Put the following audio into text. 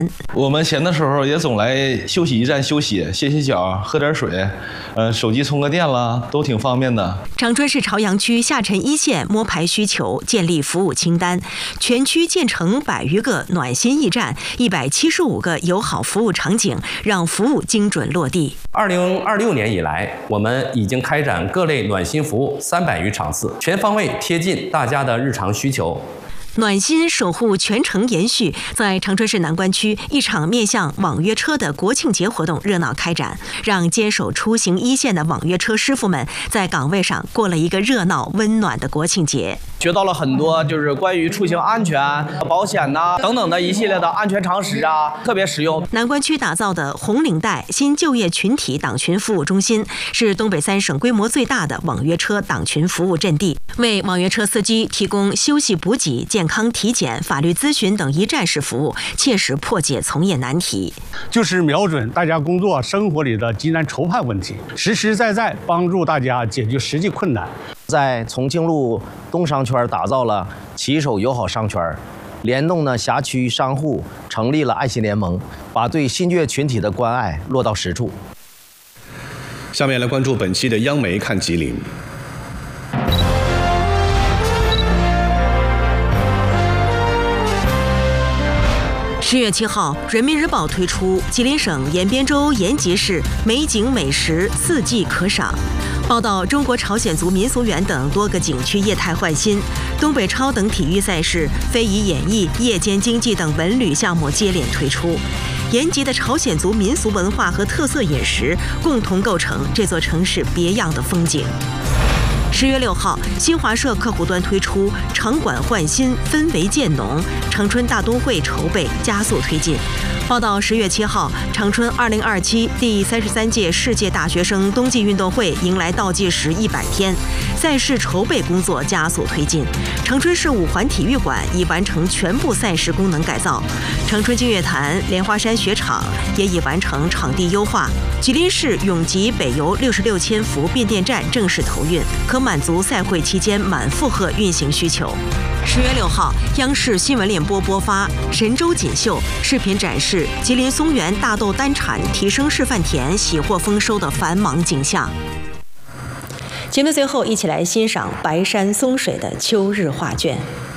我们闲的时候也总来休息驿站休息，歇歇脚，喝点水，手机充个电啦，都挺方便的。 长春市朝阳区下沉一线摸排需求，建立服务清单，全区建成100余个暖心驿站，175个友好服务场景，让服务精准落地。 2026年以来，我们已经开展各类暖心服务300余场次，全方位贴近大家的日常需求。 暖心守护全程延续，在长春市南关区，一场面向网约车的国庆节活动热闹开展，让坚守出行一线的网约车师傅们在岗位上过了一个热闹温暖的国庆节。 学到了很多，就是关于出行安全、保险等等的一系列的安全常识特别实用。 南关区打造的红领带新就业群体党群服务中心，是东北3省规模最大的网约车党群服务阵地，为网约车司机提供休息补给、健康体检、法律咨询等一站式服务，切实破解从业难题。 就是瞄准大家工作生活里的急难愁盼问题，实实在在帮助大家解决实际困难。 在重庆路东商圈打造了骑手友好商圈，联动呢辖区商户成立了爱心联盟，把对新就业群体的关爱落到实处。 下面来关注本期的央媒看吉林。 10月7号，《人民日报》推出吉林省延边州延吉市美景美食4季可赏，报道中国朝鲜族民俗园等多个景区业态焕新，东北超等体育赛事、非遗演艺、夜间经济等文旅项目接连推出。延吉的朝鲜族民俗文化和特色饮食共同构成这座城市别样的风景。10月6号，新华社客户端推出场馆焕新，氛围渐浓，长春大都会筹备加速推进。报道10月7号，长春2027第33届世界大学生冬季运动会迎来倒计时100天，赛事筹备工作加速推进。长春市5环体育馆已完成全部赛事功能改造，长春净月潭、莲花山雪场也已完成场地优化。吉林市永吉北邮66千伏变电站正式投运，可满足赛会期间满负荷运行需求。10月6号，央视新闻联播播发神州锦绣视频展示吉林松原大豆单产提升示范田喜获丰收的繁忙景象。节目最后，一起来欣赏白山松水的秋日画卷。